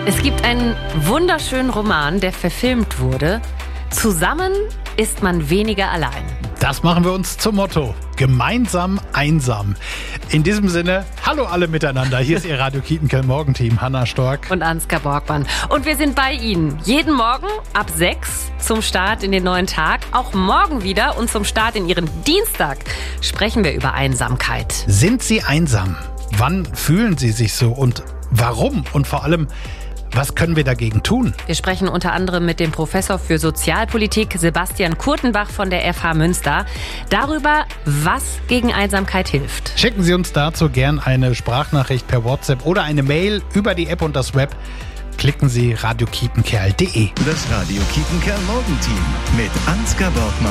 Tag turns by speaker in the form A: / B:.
A: Es gibt einen wunderschönen Roman, der verfilmt wurde. Zusammen ist man weniger allein.
B: Das machen wir uns zum Motto. Gemeinsam einsam. In diesem Sinne, hallo alle miteinander. Hier ist Ihr Radio Kietenkerl Morgenteam. Hanna Stork
A: und Ansgar Borgmann. Und wir sind bei Ihnen. Jeden Morgen ab 6 zum Start in den neuen Tag. Auch morgen wieder und zum Start in Ihren Dienstag sprechen wir über Einsamkeit.
B: Sind Sie einsam? Wann fühlen Sie sich so und warum? Und vor allem, was können wir dagegen tun?
A: Wir sprechen unter anderem mit dem Professor für Sozialpolitik Sebastian Kurtenbach von der FH Münster darüber, was gegen Einsamkeit hilft.
B: Schicken Sie uns dazu gern eine Sprachnachricht per WhatsApp oder eine Mail über die App und das Web. Klicken Sie radiokietenkerl.de.
C: Das Radio Kietenkerl Morgenteam mit Ansgar Borgmann